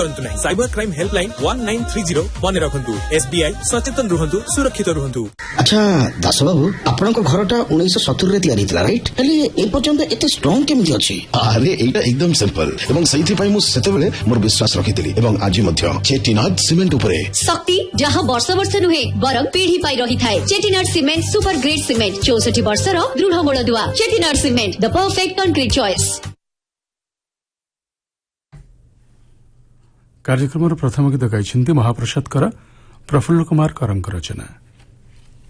करंतु नहीं। Cyber crime helpline 1930 मन रखंतु। SBI सचेतन रुहंतु, सुरक्षित रुहंतु। अच्छा दास बाबू आपन को घरटा 1970 रे तयारी थिला राइट एले ए पर्यंत एते स्ट्रांग केमिति अछि? अरे एटा एकदम सिंपल एवं सही पई मु सेतेबेले मोर विश्वास रखितिली एवं आज मध्य चेटीनाड सीमेंट उपरे शक्ति जहां वर्ष वर्ष नुहे बरम पीढ़ी पाई रही थाए। Chettinad cement super grade cement 64 वर्षर दृढ़ मूलदुआ। Chettinad cement the perfect concrete choice. कार्यक्रम प्रथम गीत गाइछन्ति महाप्रसाद कर प्रफुल्ल कुमार करंक रचना।